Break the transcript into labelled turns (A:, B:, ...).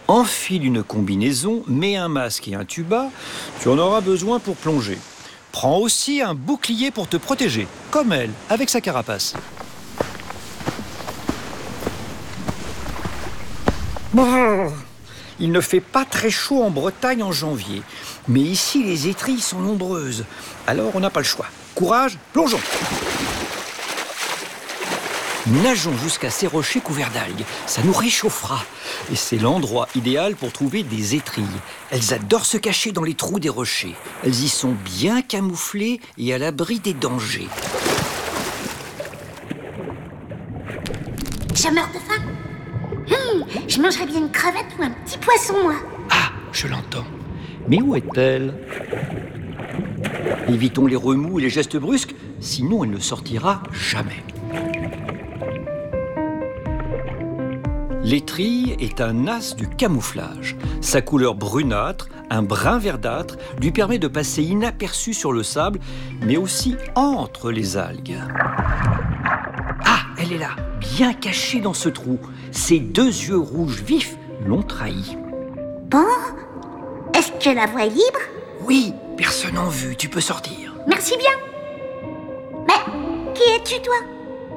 A: Enfile une combinaison, mets un masque et un tuba, tu en auras besoin pour plonger. Prends aussi un bouclier pour te protéger, comme elle, avec sa carapace. Brrr. Il ne fait pas très chaud en Bretagne en janvier, mais ici les étrilles sont nombreuses, alors on n'a pas le choix. Courage, plongeons! Nageons jusqu'à ces rochers couverts d'algues, ça nous réchauffera. Et c'est l'endroit idéal pour trouver des étrilles. Elles adorent se cacher dans les trous des rochers. Elles y sont bien camouflées et à l'abri des dangers.
B: Je meurs de faim. Je mangerais bien une crevette ou un petit poisson, moi.
A: Ah, je l'entends. Mais où est-elle? Évitons les remous et les gestes brusques, sinon elle ne sortira jamais. L'étrille est un as du camouflage. Sa couleur brunâtre, un brun verdâtre, lui permet de passer inaperçu sur le sable, mais aussi entre les algues. Ah, elle est là, bien cachée dans ce trou. Ses 2 yeux rouges vifs l'ont trahie.
B: Bon, est-ce que la voie est libre?
A: Oui, personne en vue, tu peux sortir.
B: Merci bien. Mais qui es-tu, toi?